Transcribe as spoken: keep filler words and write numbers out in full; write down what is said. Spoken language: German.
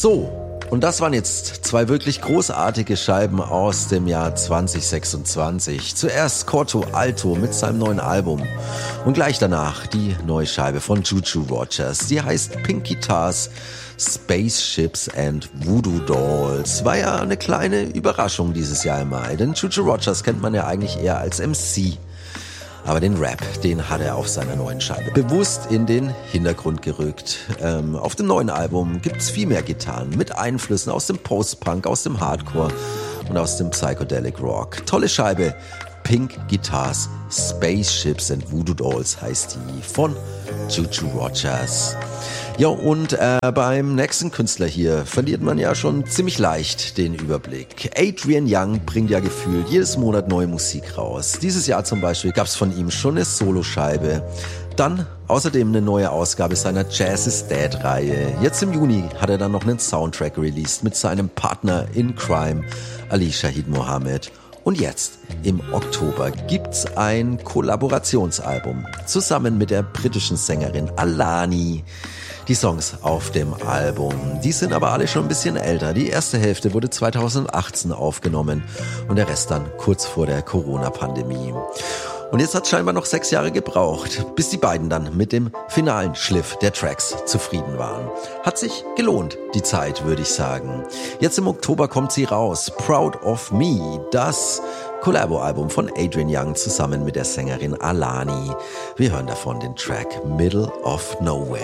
So, und das waren jetzt zwei wirklich großartige Scheiben aus dem Jahr zwanzig sechsundzwanzig. Zuerst Corto Alto mit seinem neuen Album und gleich danach die neue Scheibe von Juju Rogers. Die heißt Pink Guitars, Spaceships and Voodoo Dolls. War ja eine kleine Überraschung dieses Jahr im Mai, denn Juju Rogers kennt man ja eigentlich eher als M C. Aber den Rap, den hat er auf seiner neuen Scheibe bewusst in den Hintergrund gerückt. Ähm, auf dem neuen Album gibt's viel mehr Gitarren mit Einflüssen aus dem Post-Punk, aus dem Hardcore und aus dem Psychedelic Rock. Tolle Scheibe. Pink Guitars, Spaceships and Voodoo Dolls heißt die von Juju Rogers. Ja, und äh, beim nächsten Künstler hier verliert man ja schon ziemlich leicht den Überblick. Adrian Younge bringt ja gefühlt jedes Monat neue Musik raus. Dieses Jahr zum Beispiel gab es von ihm schon eine Soloscheibe. Dann außerdem eine neue Ausgabe seiner Jazz is Dead-Reihe. Jetzt im Juni hat er dann noch einen Soundtrack released mit seinem Partner in Crime, Ali Shaheed Mohammed. Und jetzt, im Oktober, gibt's ein Kollaborationsalbum zusammen mit der britischen Sängerin Alani. Die Songs auf dem Album, die sind aber alle schon ein bisschen älter. Die erste Hälfte wurde zweitausendachtzehn aufgenommen und der Rest dann kurz vor der Corona-Pandemie. Und jetzt hat es scheinbar noch sechs Jahre gebraucht, bis die beiden dann mit dem finalen Schliff der Tracks zufrieden waren. Hat sich gelohnt, die Zeit, würde ich sagen. Jetzt im Oktober kommt sie raus, Proud of Me, das Collabo-Album von Adrian Younge zusammen mit der Sängerin Alani. Wir hören davon den Track Middle of Nowhere.